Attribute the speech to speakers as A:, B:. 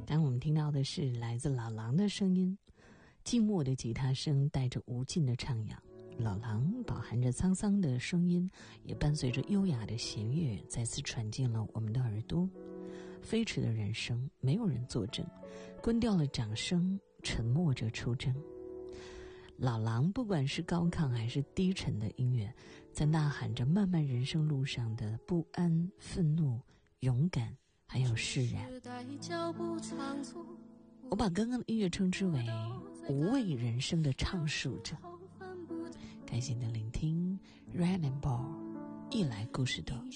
A: 刚我们听到的是来自老狼的声音，静默的吉他声带着无尽的徜徉，老狼饱含着沧桑的声音，也伴随着优雅的弦乐再次传进了我们的耳朵。飞驰的人生，没有人作证，关掉了掌声，沉默着出征。老狼不管是高亢还是低沉的音乐，在呐喊着漫漫人生路上的不安、愤怒、勇敢还有释然。我把刚刚的音乐称之为无畏人生的唱述者。感谢你的聆听， Ryan and Ball 一来故事多。